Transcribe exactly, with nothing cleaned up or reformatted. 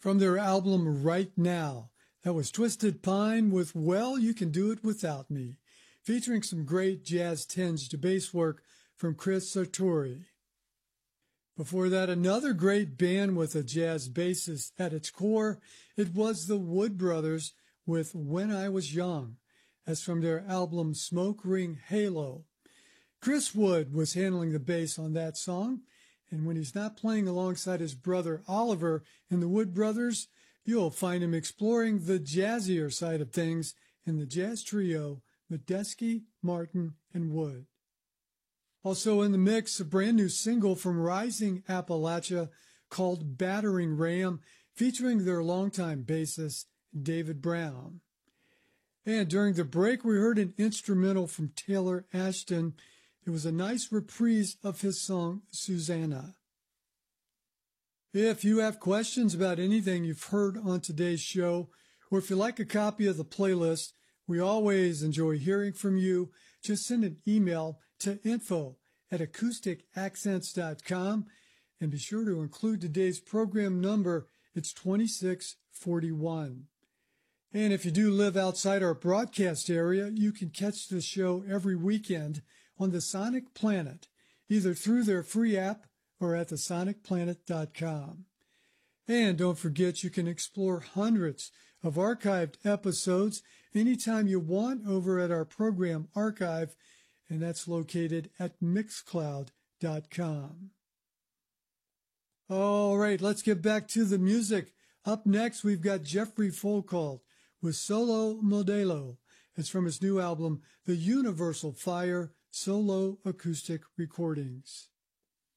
from their album Right Now. That was Twisted Pine with Well, You Can Do It Without Me, featuring some great jazz-tinged bass work from Chris Sartori. Before that, another great band with a jazz bassist at its core. It was the Wood Brothers with When I Was Young. That's from their album Smoke Ring Halo. Chris Wood was handling the bass on that song, and when he's not playing alongside his brother Oliver in the Wood Brothers, you'll find him exploring the jazzier side of things in the jazz trio Medeski, Martin, and Wood. Also in the mix, a brand new single from Rising Appalachia called Battering Ram, featuring their longtime bassist David Brown. And during the break, we heard an instrumental from Taylor Ashton. It was a nice reprise of his song, Susanna. If you have questions about anything you've heard on today's show, or if you like a copy of the playlist, we always enjoy hearing from you. Just send an email to info at acoustic accents dot com and be sure to include today's program number. It's twenty-six forty-one. And if you do live outside our broadcast area, you can catch the show every weekend on the Sonic Planet, either through their free app or at the sonic planet dot com. And don't forget, you can explore hundreds of archived episodes anytime you want over at our program archive, and that's located at mixcloud dot com. All right, let's get back to the music. Up next, we've got Jeffrey Folkald with Solo Modelo. It's from his new album, The Universal Fire Solo Acoustic Recordings.